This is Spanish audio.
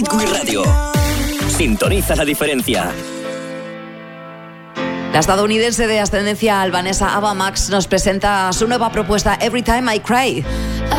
Hit Radio. Sintoniza la diferencia. La estadounidense de ascendencia albanesa Ava Max nos presenta su nueva propuesta Every Time I Cry.